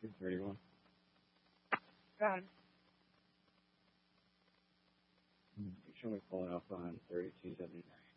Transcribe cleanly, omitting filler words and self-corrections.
231. Got it. Make sure we pull it up on 3279.